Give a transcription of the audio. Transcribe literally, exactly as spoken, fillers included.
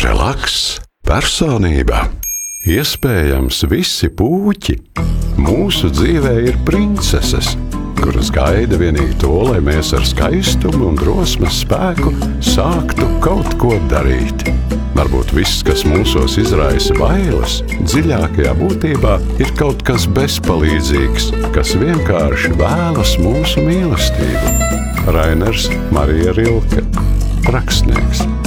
Relaks, personība. Iespējams, visi puķi mūsu dzīvē ir princeses, kuras gaida vienīgi to, lai mēs ar skaistumu un drosmes spēku sāktu kaut ko darīt. Varbūt viss, kas mūsos izraisa bailes, dziļākajā būtībā ir kaut kas bezpalīdzīgs, kas vienkārši vēlas mūsu mīlestību. Rainers Marija Rilke, rakstnieks.